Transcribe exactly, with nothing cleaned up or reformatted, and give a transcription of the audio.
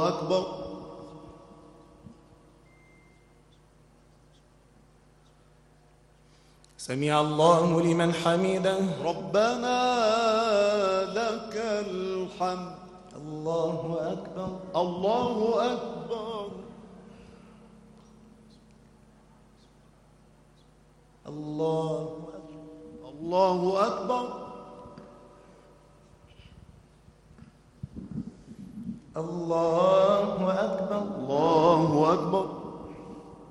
أكبر. سمع الله لمن حمده. ربنا لك الحمد. الله أكبر. الله أكبر. الله الله أكبر. الله أكبر. الله أكبر.